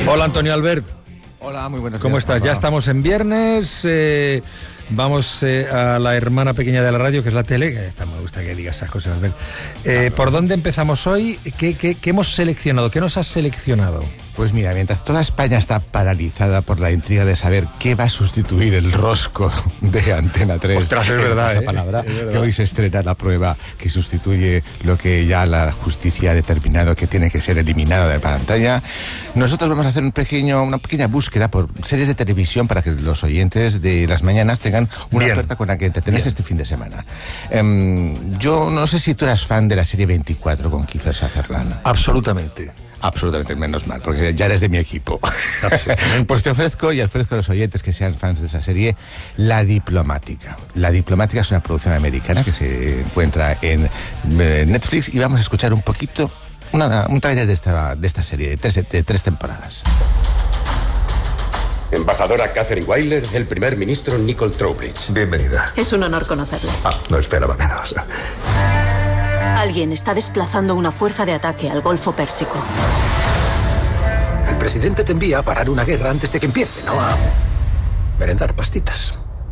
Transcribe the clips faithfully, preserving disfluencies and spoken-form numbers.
Hola, Antonio Albert. Hola, muy buenos días. ¿Cómo estás? Juanma. Ya estamos en viernes. Eh, vamos eh, a la hermana pequeña de la radio, que es la tele. Que está, me gusta que digas esas cosas, Albert. Eh, claro. ¿Por dónde empezamos hoy? ¿Qué, qué, ¿Qué hemos seleccionado? ¿Qué nos has seleccionado? Pues mira, mientras toda España está paralizada por la intriga de saber qué va a sustituir el rosco de Antena tres, Ostras, es verdad, esa eh, palabra, es verdad. Que hoy se estrena la prueba que sustituye lo que ya la justicia ha determinado que tiene que ser eliminado de la pantalla, nosotros vamos a hacer un pequeño, una pequeña búsqueda por series de televisión para que los oyentes de las mañanas tengan una Bien. oferta con la que entretenerse este fin de semana. Um, yo no sé si tú eras fan de la serie veinticuatro con Kiefer Sutherland. Absolutamente. Absolutamente, menos mal, porque ya eres de mi equipo. Pues te ofrezco y ofrezco a los oyentes que sean fans de esa serie La Diplomática. La Diplomática es una producción americana que se encuentra en Netflix y vamos a escuchar un poquito, una, un trailer de esta, de esta serie de tres, de tres temporadas. Embajadora Catherine Weiler, el primer ministro Nicole Trowbridge. Bienvenida. Es un honor conocerle. Ah, no esperaba menos. Alguien está desplazando una fuerza de ataque al Golfo Pérsico. El presidente te envía a parar una guerra antes de que empiece, no a merendar pastitas.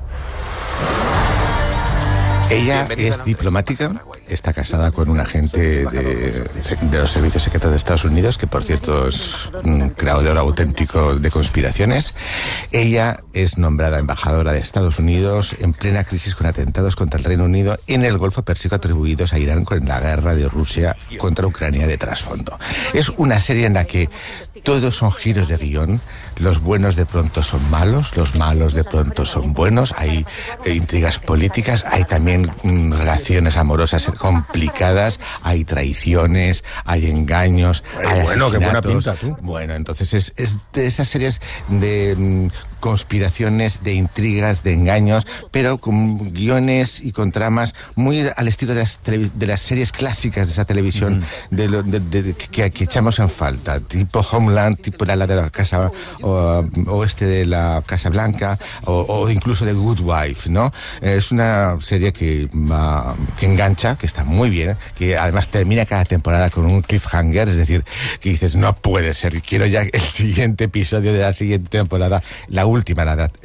Ella es diplomática, está casada con un agente de, de los servicios secretos de Estados Unidos, que por cierto es un creador auténtico de conspiraciones. Ella es nombrada embajadora de Estados Unidos en plena crisis con atentados contra el Reino Unido en el Golfo Pérsico atribuidos a Irán con la guerra de Rusia contra Ucrania de trasfondo. Es una serie en la que todos son giros de guión, los buenos de pronto son malos, los malos de pronto son buenos, hay eh, intrigas políticas, hay también mm, relaciones amorosas complicadas, hay traiciones, hay engaños, Ay, hay bueno, qué buena asesinatos. pinta, tú. Bueno, entonces es, es de esas series de mm, conspiraciones, de intrigas, de engaños, pero con guiones y con tramas muy al estilo de las, televi- de las series clásicas de esa televisión mm. de lo, de, de, de, que, que echamos en falta, tipo Homeland, tipo la, la de la casa o, oeste de la Casa Blanca o, o incluso de Good Wife, ¿no? Es una serie que, uh, que engancha, que está muy bien, que además termina cada temporada con un cliffhanger, es decir, que dices, no puede ser, quiero ya el siguiente episodio de la siguiente temporada, la última, la